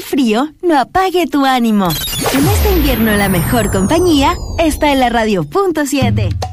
frío no apague tu ánimo. En este invierno la mejor compañía está en la Radio.7.